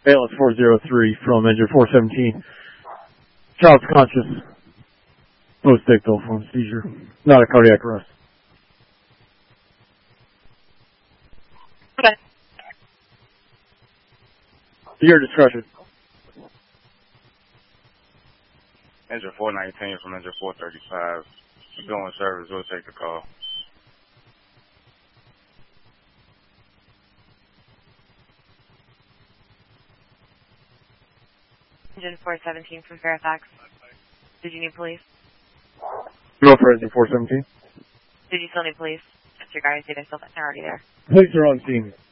ALS 403 from engine 417. Child's conscious. Post-ictal from seizure. Not a cardiac arrest. Okay. To your discretion. Engine 419 from engine 435. Doing service, we'll take the call. Engine 417 from Fairfax. Did you need police? No for engine 417. Did you still need police? That's your guys' data still already there. Police are on scene.